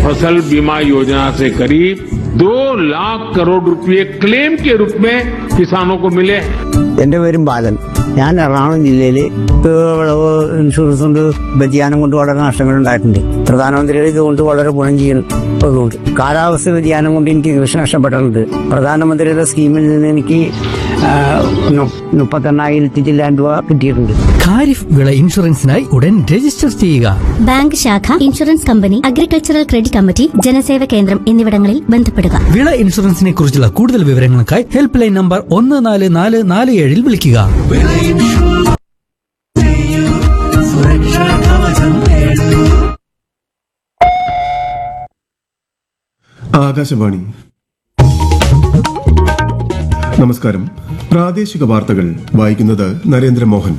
फसल बीमा योजना से करीब 2 लाख करोड़ रुपए क्लेम के रूप में किसानों को मिले हैं। എന്റെ പേരും ബാലൻ. ഞാൻ എറണാകുളം ജില്ലയിൽ വിളവ് ഇൻഷുറൻസ് കൊണ്ട് വ്യതിയാനം കൊണ്ട് വളരെ നഷ്ടങ്ങൾ ഉണ്ടായിട്ടുണ്ട്. പ്രധാനമന്ത്രിയുടെ ഇതുകൊണ്ട് വളരെ ഗുണം ചെയ്യുന്നതുകൊണ്ട് കാലാവസ്ഥ വ്യതിയാനം കൊണ്ട് എനിക്ക് കൃഷി നഷ്ടപ്പെട്ടിട്ടുണ്ട്. പ്രധാനമന്ത്രിയുടെ സ്കീമിൽ നിന്ന് എനിക്ക് 38,000 ചില്ലാൻ രൂപ കിട്ടിയിട്ടുണ്ട്. ഖാരിഫ് വിള ഇൻഷുറൻസിനായി ഉടൻ രജിസ്റ്റർ ചെയ്യുക. ബാങ്ക് ശാഖ, insurance company, agricultural credit committee, ജനസേവ കേന്ദ്രം എന്നിവിടങ്ങളിൽ ബന്ധപ്പെടുക. വിള ഇൻഷുറൻസിനെ കുറിച്ചുള്ള കൂടുതൽ വിവരങ്ങൾക്കായി ഹെൽപ്പ് ലൈൻ നമ്പർ 14447 വിളിക്കുക. ആകാശവാണി. നമസ്കാരം. പ്രാദേശിക വാർത്തകൾ വായിക്കുന്നത് നരേന്ദ്രമോഹൻ.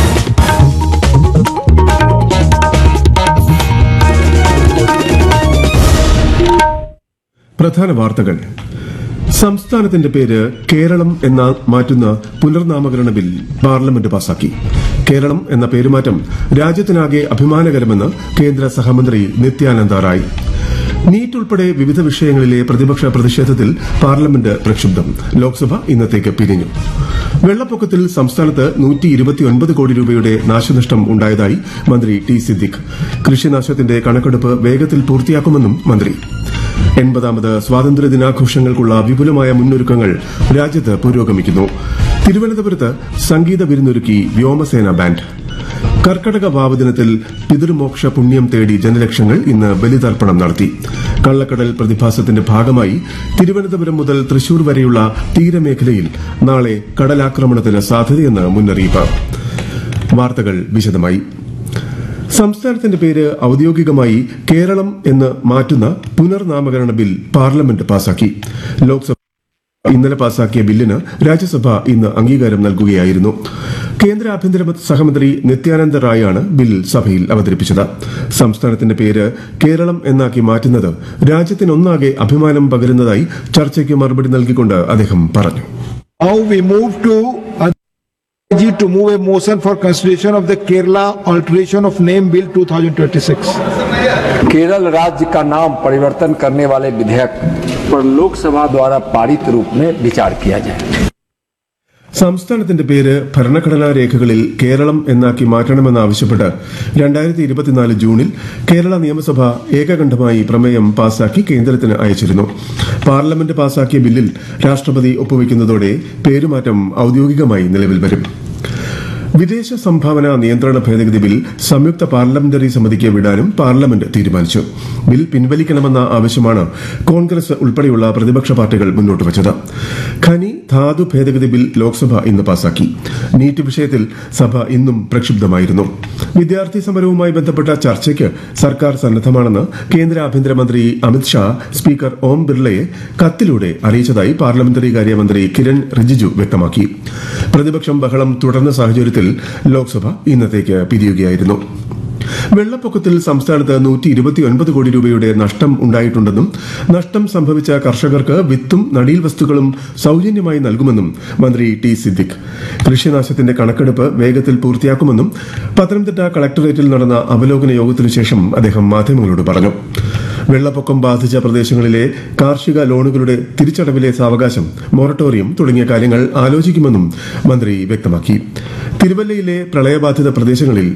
പ്രധാന വാർത്തകൾ. സംസ്ഥാനത്തിന്റെ പേര് കേരളം എന്ന മാറ്റുന്ന പുനർനാമകരണ ബിൽ പാർലമെന്റ് പാസാക്കി. കേരളം എന്ന പേരുമാറ്റം രാജ്യത്തിനാകെ അഭിമാനകരമെന്ന് കേന്ദ്ര സഹമന്ത്രി നിത്യാനന്ദ റായ്. നീറ്റ് ഉൾപ്പെടെ വിവിധ വിഷയങ്ങളിലെ പ്രതിപക്ഷ പ്രതിഷേധത്തിൽ പാർലമെന്റ് പ്രക്ഷുബ്ധം. ലോക്സഭ ഇന്നത്തേക്ക് പിരിഞ്ഞു. വെള്ളപ്പൊക്കത്തിൽ സംസ്ഥാനത്ത് 129 കോടി രൂപയുടെ നാശനഷ്ടം ഉണ്ടായതായി മന്ത്രി ടി സിദ്ദിഖ്. കൃഷിനാശത്തിന്റെ കണക്കെടുപ്പ് വേഗത്തിൽ പൂർത്തിയാക്കുമെന്നും മന്ത്രി. 80ാമത് സ്വാതന്ത്ര്യദിനാഘോഷങ്ങൾക്കുള്ള വിപുലമായ മുന്നൊരുക്കങ്ങൾ രാജ്യത്ത് പുരോഗമിക്കുന്നു. തിരുവനന്തപുരത്ത് സംഗീത വിരുന്നൊരുക്കി വ്യോമസേന ബാൻഡ്. കർക്കടക വാവുദിനത്തിൽ പിതൃമോക്ഷ പുണ്യം തേടി ജനലക്ഷങ്ങൾ ഇന്ന് ബലിതർപ്പണം നടത്തി. കള്ളക്കടൽ പ്രതിഭാസത്തിന്റെ ഭാഗമായി തിരുവനന്തപുരം മുതൽ തൃശൂർ വരെയുള്ള തീരമേഖലയിൽ നാളെ കടലാക്രമണത്തിന് സാധ്യതയെന്ന് മുന്നറിയിപ്പ്. വാർത്തകൾ വിശദമായി. സംസ്ഥാനത്തിന്റെ പേര് ഔദ്യോഗികമായി കേരളം എന്ന് മാറ്റുന്ന പുനർനാമകരണ ബിൽ പാർലമെന്റ് പാസാക്കി. ലോക്സഭ ഇന്നലെ പാസാക്കിയ ബില്ലിന് രാജ്യസഭ ഇന്ന് അംഗീകാരം നൽകുകയായിരുന്നു. കേന്ദ്ര ആഭ്യന്തര സഹമന്ത്രി നിത്യാനന്ദ റായാണ് ബിൽ സഭയിൽ അവതരിപ്പിച്ചത്. സംസ്ഥാനത്തിന്റെ പേര് കേരളം എന്നാക്കി മാറ്റുന്നത് രാജ്യത്തിനൊന്നാകെ അഭിമാനം പകരുന്നതായി ചർച്ചയ്ക്ക് മറുപടി നൽകിക്കൊണ്ട് അദ്ദേഹം പറഞ്ഞു. To move a motion for consideration of the Kerala Alteration of Name Bill 2026. Kerala राज्य का नाम परिवर्तन करने वाले विधेयक पर लोकसभा द्वारा पारित रूप में विचार किया जाए. സംസ്ഥാനത്തിന്റെ പേര് ഭരണഘടനാ രേഖകളിൽ കേരളം എന്നാക്കി മാറ്റണമെന്നാവശ്യപ്പെട്ട് 2024 ജൂണിൽ കേരള നിയമസഭ ഏകകണ്ഠമായി പ്രമേയം പാസാക്കി കേന്ദ്രത്തിന് അയച്ചിരുന്നു. പാർലമെന്റ് പാസാക്കിയ ബില്ലിൽ രാഷ്ട്രപതി ഒപ്പുവയ്ക്കുന്നതോടെ പേരുമാറ്റം ഔദ്യോഗികമായി നിലവിൽ വരും. വിദേശ സംഭാവന നിയന്ത്രണ ഭേദഗതി ബിൽ സംയുക്ത പാർലമെന്ററി സമിതിക്ക് വിടാനും പാർലമെന്റ് തീരുമാനിച്ചു. ബിൽ പിൻവലിക്കണമെന്ന ആവശ്യമാണ് കോൺഗ്രസ് ഉൾപ്പെടെയുള്ള പ്രതിപക്ഷ പാർട്ടികൾ മുന്നോട്ട് വച്ചത്. ഖനി ധാതു ഭേദഗതി ബിൽ ലോക്സഭ ഇന്ന് പാസാക്കി. നീറ്റ് വിഷയത്തിൽ സഭ ഇന്നും പ്രക്ഷുബ്ധമായിരുന്നു. വിദ്യാർത്ഥി സമരവുമായി ബന്ധപ്പെട്ട ചർച്ചയ്ക്ക് സർക്കാർ സന്നദ്ധമാണെന്ന് കേന്ദ്ര ആഭ്യന്തരമന്ത്രി അമിത്ഷാ സ്പീക്കർ ഓം ബിർളയെ കത്തിലൂടെ അറിയിച്ചതായി പാർലമെന്ററി കാര്യമന്ത്രി കിരൺ റിജിജു വ്യക്തമാക്കി. പ്രതിപക്ഷം ബഹളം തുടർന്ന സാഹചര്യത്തിൽ ലോക്സഭ ഇന്നത്തേക്ക് പിരിയുകയായിരുന്നു. വെള്ളപ്പൊക്കത്തിൽ സംസ്ഥാനത്ത് 129 കോടി രൂപയുടെ നഷ്ടം ഉണ്ടായിട്ടുണ്ടെന്നും നഷ്ടം സംഭവിച്ച കർഷകർക്ക് വിത്തും നടീൽ വസ്തുക്കളും സൌജന്യമായി നൽകുമെന്നും മന്ത്രി ടി സിദ്ദിഖ്. കൃഷിനാശത്തിന്റെ കണക്കെടുപ്പ് വേഗത്തിൽ പൂർത്തിയാക്കുമെന്നും പത്തനംതിട്ട കളക്ടറേറ്റിൽ നടന്ന അവലോകന യോഗത്തിനു ശേഷം അദ്ദേഹം മാധ്യമങ്ങളോട് പറഞ്ഞു. വെള്ളപ്പൊക്കം ബാധിച്ച പ്രദേശങ്ങളിലെ കാർഷിക ലോണുകളുടെ തിരിച്ചടവിലെ സാവകാശം, മൊറട്ടോറിയം തുടങ്ങിയ കാര്യങ്ങൾ ആലോചിക്കുമെന്നും മന്ത്രി വ്യക്തമാക്കി. തിരുവല്ലയിലെ പ്രളയബാധിത പ്രദേശങ്ങളിൽ